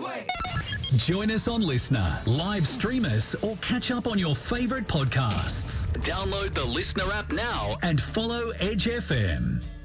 Join us on Listener, live stream us, or catch up on your favourite podcasts. Download the Listener app now and follow Edge FM.